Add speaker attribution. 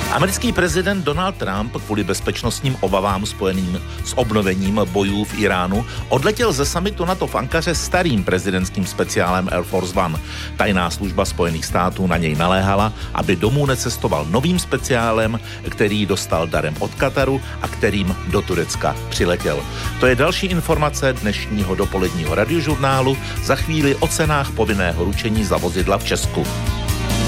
Speaker 1: Americký prezident Donald Trump kvůli bezpečnostním obavám spojeným s obnovením bojů v Iránu odletěl ze summitu NATO v Ankaře starým prezidentským speciálem Air Force One. Tajná služba Spojených států na něj naléhala, aby domů necestoval novým speciálem, který dostal darem od Kataru a kterým do Turecka přiletěl. To je další informace dnešního dopoledního radiožurnálu. Za chvíli o cenách povinného ručení za vozidla v Česku.